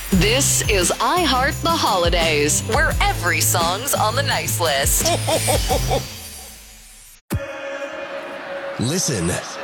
This is I Heart the Holidays, where every song's on the nice list. Listen,